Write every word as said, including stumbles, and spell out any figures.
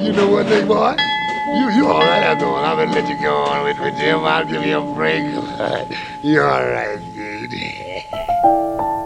You know what, big boy? You you all right after all. I'm gonna let you go on with, with Jim. I'll give you a break. You're all right, dude.